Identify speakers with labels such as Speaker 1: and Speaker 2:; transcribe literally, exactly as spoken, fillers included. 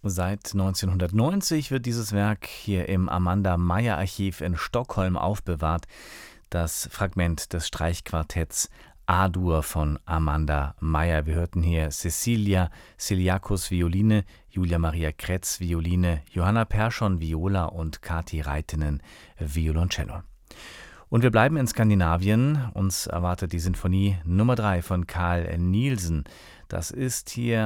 Speaker 1: Seit neunzehnhundertneunzig wird dieses Werk hier im Amanda-Meyer-Archiv in Stockholm aufbewahrt. Das Fragment des Streichquartetts A-Dur von Amanda Meyer. Wir hörten hier Cecilia Ciliacus Violine, Julia Maria Kretz Violine, Johanna Persson Viola und Kati Reitinen Violoncello. Und wir bleiben in Skandinavien. Uns erwartet die Sinfonie Nummer drei von Carl Nielsen. Das ist hier